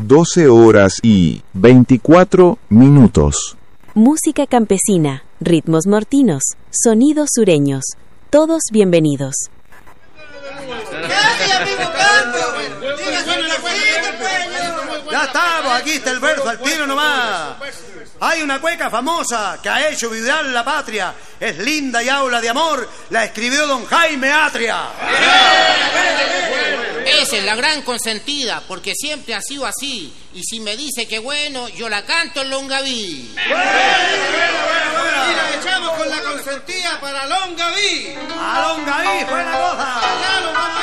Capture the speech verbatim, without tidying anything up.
doce horas y veinticuatro minutos. Música campesina, ritmos mortinos, sonidos sureños, todos bienvenidos. Ya estamos, aquí está el verso al tiro nomás. Hay una cueca famosa que ha hecho vibrar la patria. Es linda y habla de amor. La escribió don Jaime Atria. Esa es la gran consentida, porque siempre ha sido así. Y si me dice que bueno, yo la canto en Longaví. Bueno, bueno, bueno, bueno. Y la echamos con la consentida para Longaví. A Longaví, buena cosa. Ya, Longaví.